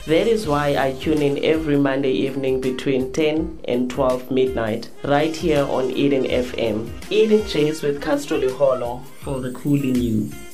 That is why I tune in every Monday evening between 10 and 12 midnight, right here on Eden FM. Eden Chase with Castro Liholo for the cool in you.